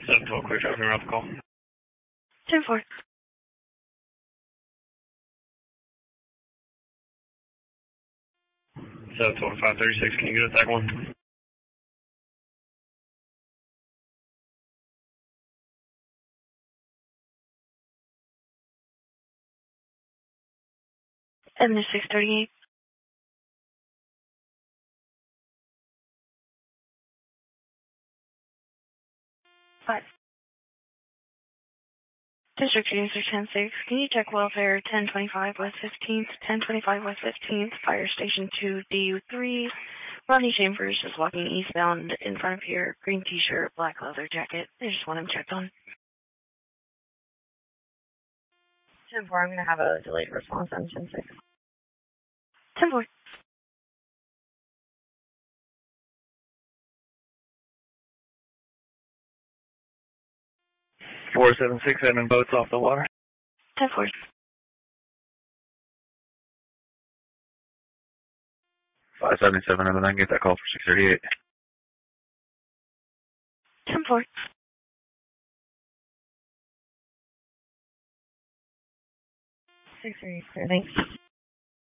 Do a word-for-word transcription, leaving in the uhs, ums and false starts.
seven twelve, clear traffic, route the call. ten four. seven twelve, five thirty-six, can you get a tag one? Avenue six thirty-eight. Five. District user ten six, can you check welfare ten twenty-five West fifteenth, ten twenty-five West fifteenth, Fire Station two D U three. Rodney Chambers is walking eastbound in front of here, green t-shirt, black leather jacket. I just want him checked on. ten four, I'm going to have a delayed response on ten six. ten four. four seven six, Edmund boats off the water. ten four. five seventy-seven, Edmund, I can get that call for six thirty-eight. ten four. six thirty-eight, thanks.